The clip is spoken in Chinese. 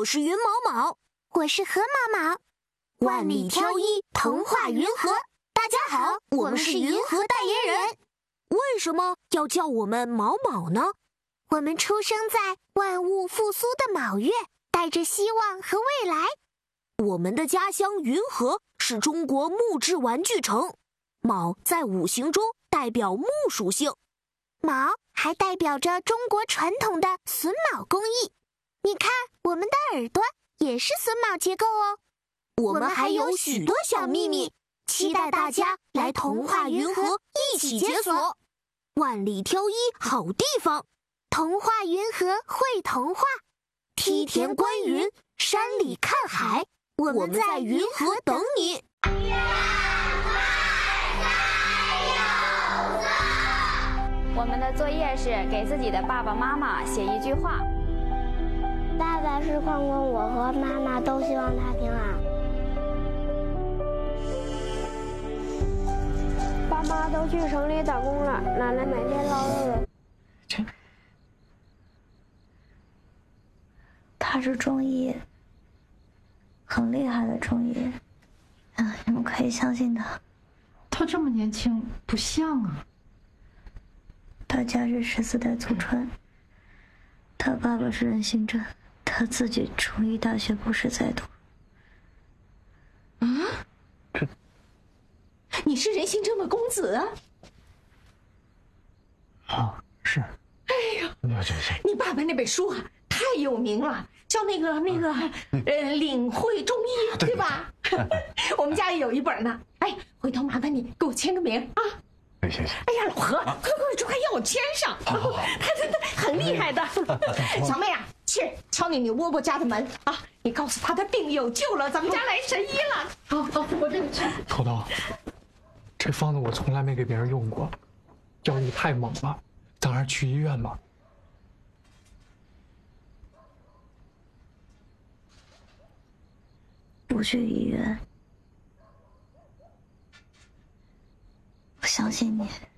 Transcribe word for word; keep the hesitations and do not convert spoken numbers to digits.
我是云毛毛， 我是河毛毛。 万里挑一，童话云河。大家好，我们是云河代言人。为什么要叫我们毛毛呢？ 我们出生在万物复苏的卯月，带着希望和未来。 我们的家乡云河是中国木质玩具城，卯在五行中代表木属性， 卯还代表着中国传统的榫卯工艺。你看，我们的耳朵也是榫卯结构哦。 我们还有许多小秘密，期待大家来童话云河一起解锁。万里挑一好地方， 童话云河会童话， 梯田观云，山里看海，我们在云河等你。 我们的作业是给自己的爸爸妈妈写一句话。 爸爸是矿工，我和妈妈都希望他平安。爸妈都去城里打工了，奶奶每天唠叨着。 这，他是中医，很厉害的中医，啊，你们可以相信他。 他这么年轻，不像啊。 他家是十四代祖传，他爸爸是任行正，他自己中医大学博士在读。 啊？这，你是任行正的公子？ 啊，是。 哎呦，你爸爸那本书啊，太有名了，叫那个那个呃，领会中医，对吧？我们家也有一本呢。哎，回头麻烦你给我签个名啊。 谢谢。 哎呀，老何，快快快，要我签上！他他他很厉害的。小妹啊，去敲你牛饽饽家的门啊！你告诉他他病有救了，咱们家来神医了。好好，我这个去。 头头，这方子我从来没给别人用过，药力太猛了，咱还是去医院吧。 不去医院。我相信你。